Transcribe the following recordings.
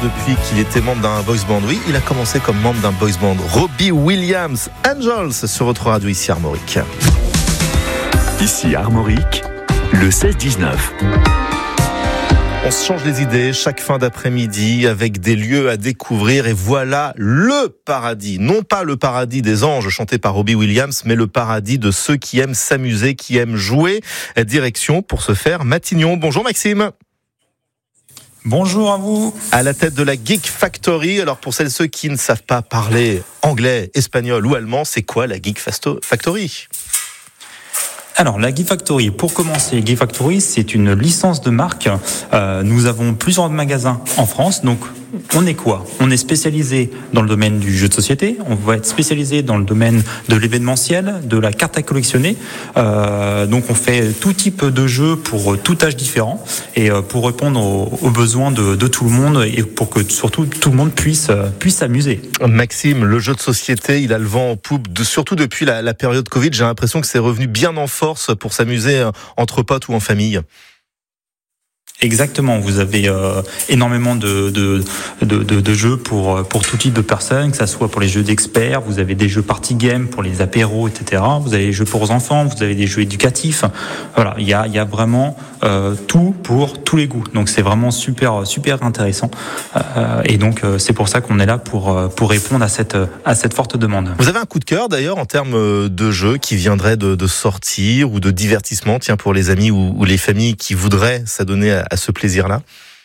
depuis qu'il était membre d'un boys band. Oui, il a commencé comme membre d'un boys band. Robbie Williams, Angels, sur votre radio ici Armorique. Ici Armorique, le 16-19. On se change les idées chaque fin d'après-midi avec des lieux à découvrir et voilà le paradis. Non pas le paradis des anges chanté par Robbie Williams, mais le paradis de ceux qui aiment s'amuser, qui aiment jouer. Direction pour ce faire Matignon. Bonjour Maxime. Bonjour à vous. À la tête de la Geek Factory. Alors pour ceux qui ne savent pas parler anglais, espagnol ou allemand, c'est quoi la Geek Factory ? Alors, la Geek Factory, pour commencer, Geek Factory, c'est une licence de marque. Nous avons plusieurs magasins en France. Donc, on est quoi ? On est spécialisé dans le domaine du jeu de société. On va être spécialisé dans le domaine de l'événementiel, de la carte à collectionner. Donc, on fait tout type de jeux pour tout âge différent et pour répondre aux besoins de tout le monde et pour que surtout tout le monde puisse s'amuser. Maxime, le jeu de société, il a le vent en poupe, surtout depuis la période Covid. J'ai l'impression que c'est revenu bien en force pour s'amuser entre potes ou en famille. Exactement, vous avez énormément de jeux pour tout type de personnes, que ça soit pour les jeux d'experts, vous avez des jeux party game pour les apéros, etc. Vous avez des jeux pour les enfants, vous avez des jeux éducatifs. Voilà, il y a vraiment tout pour tous les goûts. Donc c'est vraiment super intéressant. Et donc c'est pour ça qu'on est là pour répondre à cette forte demande. Vous avez un coup de cœur d'ailleurs en termes de jeux qui viendraient de sortir ou de divertissement, tiens, pour les amis ou les familles qui voudraient s'adonner à ce plaisir-là?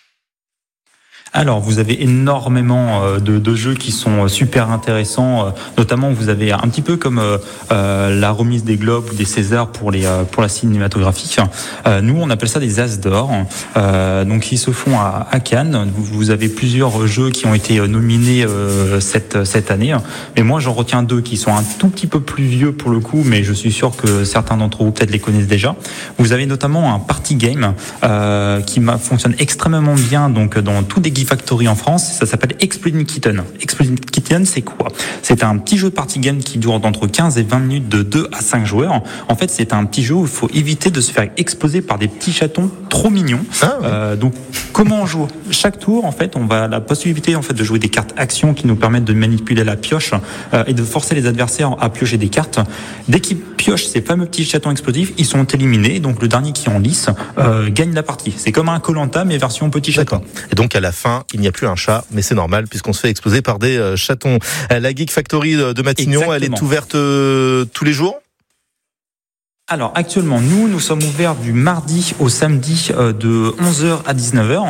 Alors, vous avez énormément de jeux qui sont super intéressants. Notamment, vous avez un petit peu comme la remise des Globes ou des Césars pour la cinématographie. Nous, on appelle ça des As d'or. Donc, ils se font à Cannes. Vous avez plusieurs jeux qui ont été nominés cette année. Mais moi, j'en retiens deux qui sont un tout petit peu plus vieux pour le coup, mais je suis sûr que certains d'entre vous peut-être les connaissent déjà. Vous avez notamment un party game qui fonctionne extrêmement bien donc dans tous des Geek Factory en France, ça s'appelle Exploding Kitten. Exploding Kitten, c'est quoi ? C'est un petit jeu de party game qui dure d'entre 15 et 20 minutes de 2 à 5 joueurs. En fait, c'est un petit jeu où il faut éviter de se faire exploser par des petits chatons trop mignons. Donc, comment on joue ? Chaque tour, en fait, on a la possibilité en fait de jouer des cartes actions qui nous permettent de manipuler la pioche et de forcer les adversaires à piocher des cartes. Dès qu'ils piochent ces fameux petits chatons explosifs, ils sont éliminés. Donc, le dernier qui en lice gagne la partie. C'est comme un Koh-Lanta, mais version petit chaton. Et donc, à la fin, il n'y a plus un chat, mais c'est normal puisqu'on se fait exploser par des chatons. La Geek Factory de Matignon, exactement. Elle est ouverte tous les jours ? Alors actuellement, nous sommes ouverts du mardi au samedi de 11h à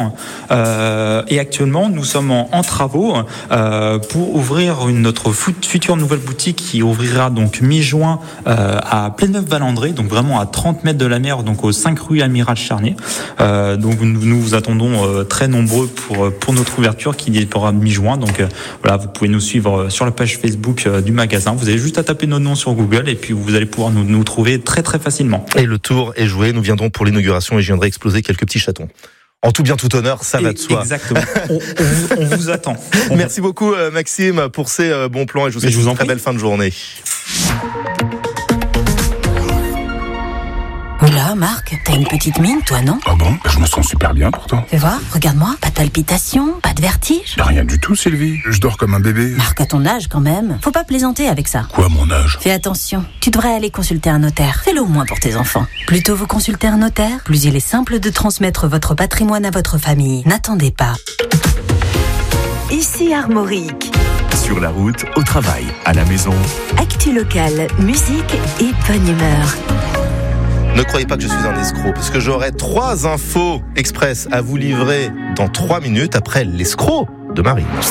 19h et actuellement nous sommes en travaux pour ouvrir notre future nouvelle boutique qui ouvrira donc mi-juin à Pléneuf-Valandré, donc vraiment à 30 mètres de la mer, donc aux 5 rue Amiral Charnay. Donc nous vous attendons très nombreux pour notre ouverture qui débutera mi-juin. Donc voilà, vous pouvez nous suivre sur la page Facebook du magasin. Vous avez juste à taper nos noms sur Google et puis vous allez pouvoir nous trouver très facilement. Et le tour est joué, nous viendrons pour l'inauguration et je viendrai exploser quelques petits chatons. En tout bien, tout honneur, ça va de soi. Exactement. On vous attend. Merci beaucoup Maxime pour ces bons plans et je vous souhaite une très belle fin de journée. Oula, Marc, t'as une petite mine, toi, non ? Ah bon ? Je me sens super bien pourtant. Fais voir, regarde-moi, pas de palpitations, pas de vertige ? Rien du tout, Sylvie. Je dors comme un bébé. Marc, à ton âge, quand même. Faut pas plaisanter avec ça. Quoi, mon âge ? Fais attention, tu devrais aller consulter un notaire. Fais-le au moins pour tes enfants. Plus tôt vous consultez un notaire, plus il est simple de transmettre votre patrimoine à votre famille. N'attendez pas. Ici Armorique. Sur la route, au travail, à la maison. Actu locale, musique et bonne humeur. Ne croyez pas que je suis un escroc, parce que j'aurai 3 infos express à vous livrer dans 3 minutes après l'escroc de Marie.